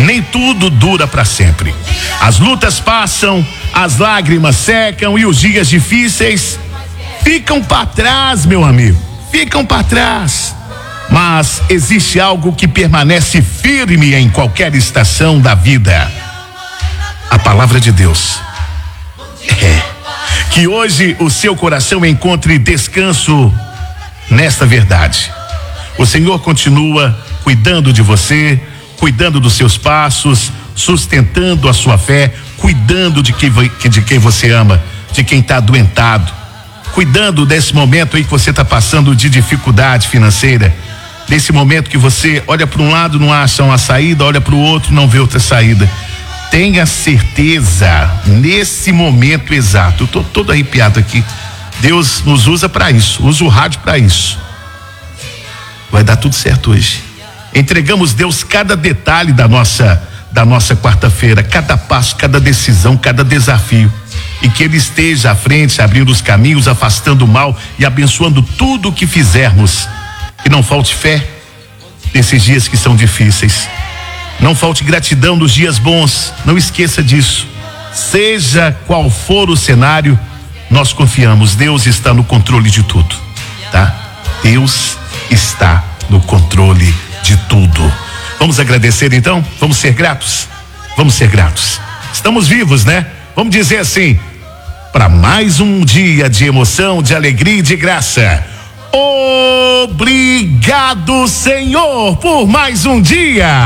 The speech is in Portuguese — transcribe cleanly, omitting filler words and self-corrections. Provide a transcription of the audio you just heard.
Nem tudo dura para sempre. As lutas passam, as lágrimas secam e os dias difíceis ficam para trás, meu amigo. Ficam para trás. Mas existe algo que permanece firme em qualquer estação da vida. A palavra de Deus. Que hoje o seu coração encontre descanso nesta verdade. O Senhor continua cuidando de você, cuidando dos seus passos, sustentando a sua fé, cuidando de quem você ama, de quem está adoentado, cuidando desse momento aí que você está passando de dificuldade financeira, nesse momento que você olha para um lado, não acha uma saída, olha para o outro, não vê outra saída. Tenha certeza, nesse momento exato, eu tô todo arrepiado aqui, Deus nos usa para isso, usa o rádio para isso. Vai dar tudo certo hoje. Entregamos Deus cada detalhe da nossa quarta-feira, cada passo, cada decisão, cada desafio, e que Ele esteja à frente, abrindo os caminhos, afastando o mal e abençoando tudo o que fizermos. Que não falte fé nesses dias que são difíceis. Não falte gratidão nos dias bons. Não esqueça disso. Seja qual for o cenário, nós confiamos. Deus está no controle de tudo, tá? Deus está no controle de tudo. Vamos agradecer então? Vamos ser gratos? Vamos ser gratos. Estamos vivos, né? Vamos dizer assim, para mais um dia de emoção, de alegria e de graça. Obrigado, Senhor, por mais um dia.